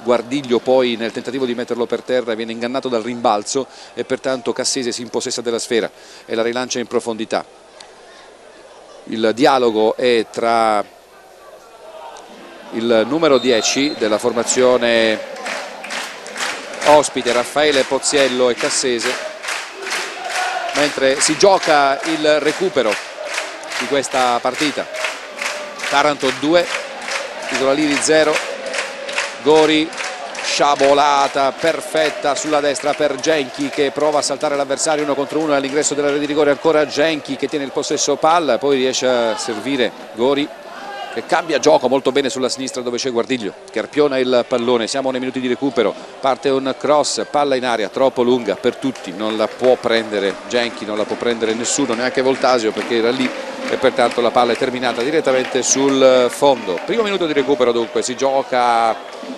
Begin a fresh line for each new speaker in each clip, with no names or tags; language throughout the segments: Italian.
Guardiglio poi nel tentativo di metterlo per terra viene ingannato dal rimbalzo e pertanto Cassese si impossessa della sfera e la rilancia in profondità. Il dialogo è tra il numero 10 della formazione ospite, Raffaele Pozziello, e Cassese, mentre si gioca il recupero di questa partita. Taranto 2, Isola Liri 0, Gori, sciabolata perfetta sulla destra per Genchi che prova a saltare l'avversario 1 contro 1 all'ingresso della rete di rigore. Ancora Genchi che tiene il possesso palla, poi riesce a servire Gori che cambia gioco molto bene sulla sinistra dove c'è Guardiglio che arpiona il pallone. Siamo nei minuti di recupero, parte un cross, palla in aria troppo lunga per tutti, non la può prendere Genchi, non la può prendere nessuno, neanche Voltasio perché era lì, e pertanto la palla è terminata direttamente sul fondo. Primo minuto di recupero, dunque si gioca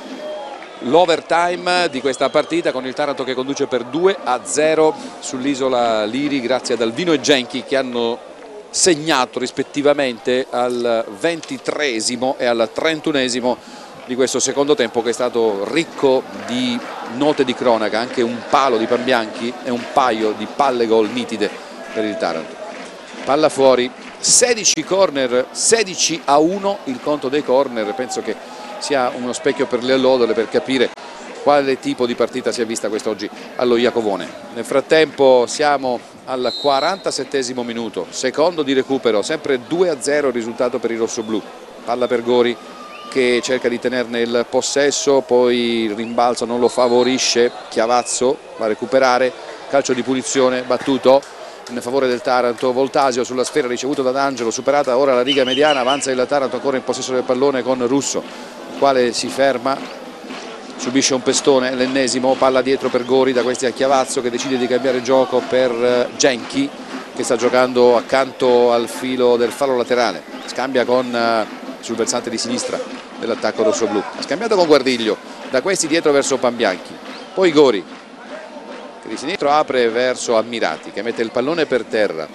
l'overtime di questa partita con il Taranto che conduce per 2-0 sull'Isola Liri grazie ad Alvino e Genchi che hanno segnato rispettivamente al 23esimo e al 31esimo di questo secondo tempo, che è stato ricco di note di cronaca, anche un palo di Pambianchi e un paio di palle gol nitide per il Taranto. Palla fuori, 16 corner, 16-1 il conto dei corner. Penso che sia uno specchio per le allodole per capire quale tipo di partita si è vista quest'oggi allo Iacovone. Nel frattempo siamo al 47esimo minuto, secondo di recupero, sempre 2-0 il risultato per i rossoblù. Palla per Gori che cerca di tenerne il possesso, poi il rimbalzo non lo favorisce, Chiavazzo va a recuperare, calcio di punizione battuto in favore del Taranto. Voltasio sulla sfera ricevuto da D'Angelo, superata ora la riga mediana, avanza il Taranto ancora in possesso del pallone con Russo, il quale si ferma, subisce un pestone, l'ennesimo, palla dietro per Gori, da questi a Chiavazzo che decide di cambiare gioco per Genchi che sta giocando accanto al filo del fallo laterale, scambia con sul versante di sinistra dell'attacco rossoblù, ha scambiato con Guardiglio, da questi dietro verso Pambianchi, poi Gori che di sinistro apre verso Ammirati che mette il pallone per terra.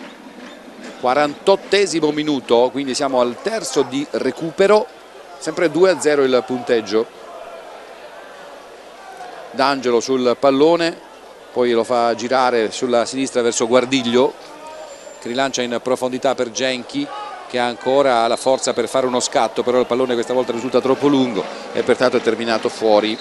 48esimo minuto, quindi siamo al terzo di recupero, sempre 2-0 il punteggio. D'Angelo sul pallone, poi lo fa girare sulla sinistra verso Guardiglio che rilancia in profondità per Genchi che ancora ha la forza per fare uno scatto, però il pallone questa volta risulta troppo lungo e pertanto è terminato fuori.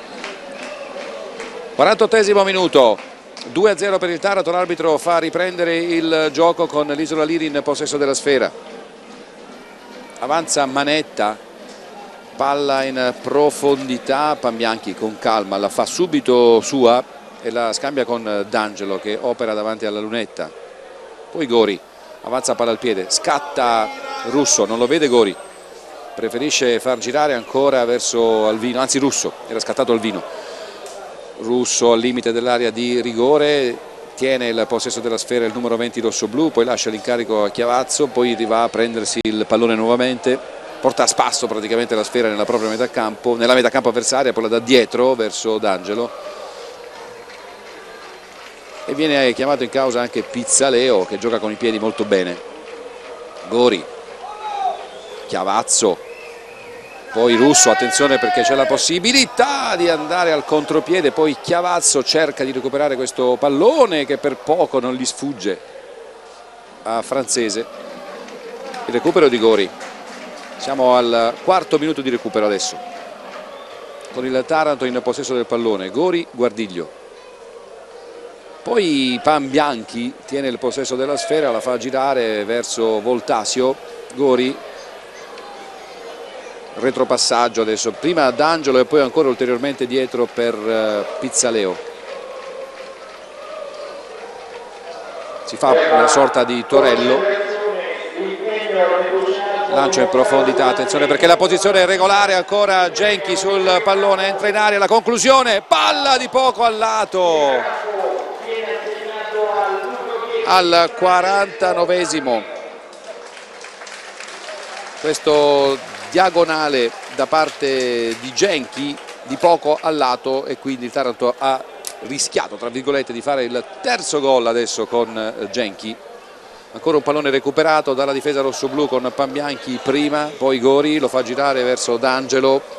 48esimo minuto, 2-0 per il Taranto, l'arbitro fa riprendere il gioco con l'Isola Liri in possesso della sfera. Avanza Manetta, palla in profondità, Pambianchi con calma la fa subito sua e la scambia con D'Angelo che opera davanti alla lunetta. Poi Gori avanza palla al piede, scatta Russo, non lo vede Gori, preferisce far girare ancora verso Alvino, anzi Russo, era scattato Alvino. Russo al limite dell'area di rigore, tiene il possesso della sfera il numero 20 rossoblù, poi lascia l'incarico a Chiavazzo, poi va a prendersi il pallone nuovamente, porta a spasso praticamente la sfera nella propria metà campo, nella metà campo avversaria, poi la da dietro verso D'Angelo e viene chiamato in causa anche Pizzaleo che gioca con i piedi molto bene. Gori, Chiavazzo, poi Russo, attenzione perché c'è la possibilità di andare al contropiede, poi Chiavazzo cerca di recuperare questo pallone che per poco non gli sfugge a Franzese. Il recupero di Gori, siamo al quarto minuto di recupero adesso con il Taranto in possesso del pallone. Gori, Guardiglio, poi Pambianchi tiene il possesso della sfera, la fa girare verso Voltasio. Gori, retropassaggio adesso, prima D'Angelo e poi ancora ulteriormente dietro per Pizzaleo. Si fa una sorta di torello, lancio in profondità, attenzione perché la posizione è regolare, ancora Genchi sul pallone, entra in area, la conclusione, palla di poco al lato al 49esimo. Questo diagonale da parte di Genchi di poco al lato e quindi il Taranto ha rischiato tra virgolette di fare il terzo gol adesso con Genchi. Ancora un pallone recuperato dalla difesa rossoblù con Pambianchi prima, poi Gori lo fa girare verso D'Angelo